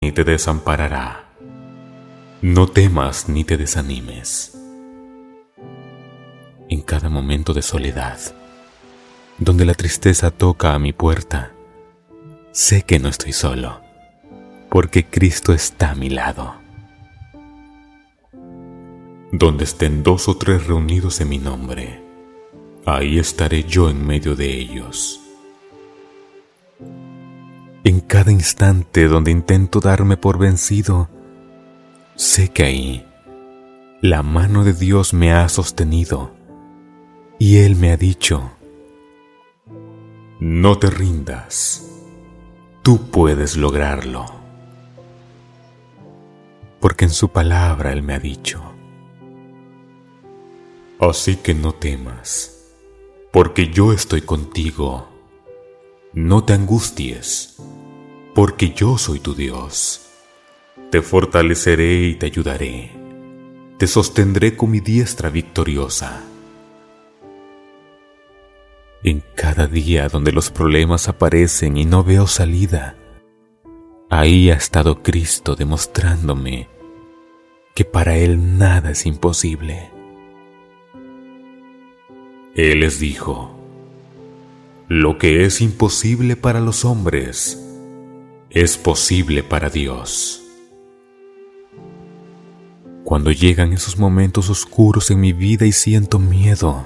ni te desamparará. No temas ni te desanimes. En cada momento de soledad, donde la tristeza toca a mi puerta, sé que no estoy solo, porque Cristo está a mi lado. Donde estén 2 o 3 reunidos en mi nombre, ahí estaré yo en medio de ellos. En cada instante donde intento darme por vencido, sé que ahí la mano de Dios me ha sostenido y Él me ha dicho: no te rindas, tú puedes lograrlo. Porque en su palabra Él me ha dicho: así que no temas, porque yo estoy contigo. No te angusties, porque yo soy tu Dios. Te fortaleceré y te ayudaré. Te sostendré con mi diestra victoriosa. En cada día donde los problemas aparecen y no veo salida, ahí ha estado Cristo demostrándome que para Él nada es imposible. Él les dijo: lo que es imposible para los hombres es posible para Dios. Cuando llegan esos momentos oscuros en mi vida y siento miedo,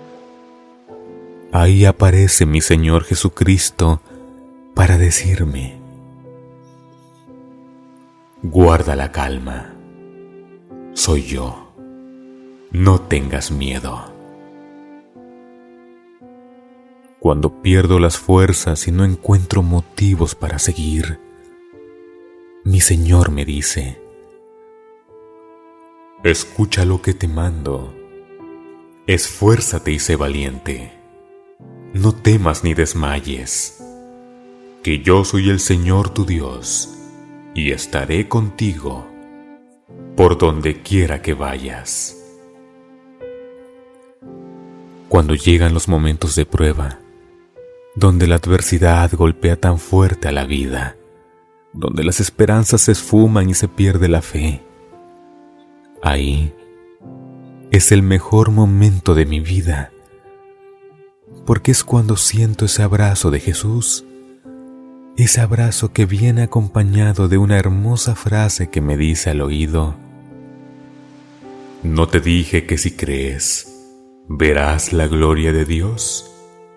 ahí aparece mi Señor Jesucristo para decirme: guarda la calma, soy yo, no tengas miedo. Cuando pierdo las fuerzas y no encuentro motivos para seguir, mi Señor me dice: escucha lo que te mando, esfuérzate y sé valiente, no temas ni desmayes, que yo soy el Señor tu Dios, y estaré contigo por donde quiera que vayas. Cuando llegan los momentos de prueba, donde la adversidad golpea tan fuerte a la vida, donde las esperanzas se esfuman y se pierde la fe, ahí es el mejor momento de mi vida, porque es cuando siento ese abrazo de Jesús, ese abrazo que viene acompañado de una hermosa frase que me dice al oído: ¿no te dije que si crees, verás la gloria de Dios?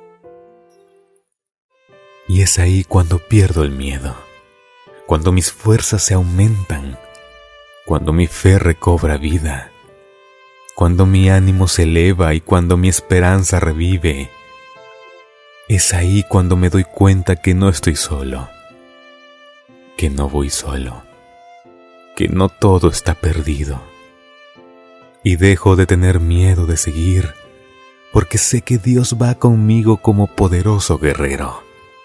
Y es ahí cuando pierdo el miedo, cuando mis fuerzas se aumentan, cuando mi fe recobra vida, cuando mi ánimo se eleva y cuando mi esperanza revive. Es ahí cuando me doy cuenta que no estoy solo, que no voy solo, que no todo está perdido. Y dejo de tener miedo de seguir, porque sé que Dios va conmigo como poderoso guerrero.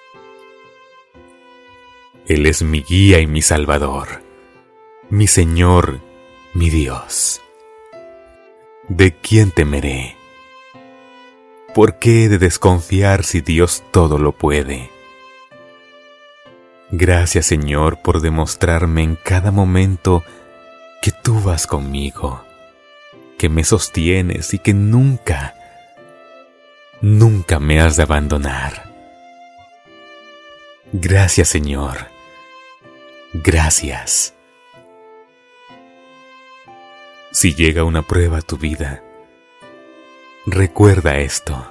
Él es mi guía y mi Salvador, mi Señor, mi Dios. ¿De quién temeré? ¿Por qué he de desconfiar si Dios todo lo puede? Gracias, Señor, por demostrarme en cada momento que tú vas conmigo, que me sostienes y que nunca me has de abandonar. Gracias, Señor. Gracias. Si llega una prueba a tu vida, recuerda esto: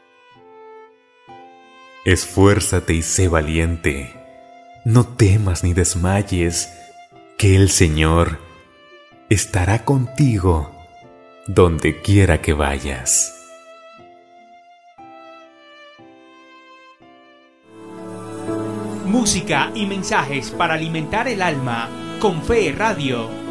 esfuérzate y sé valiente, no temas ni desmayes, que el Señor estará contigo donde quiera que vayas. Música y mensajes para alimentar el alma con Fe Radio.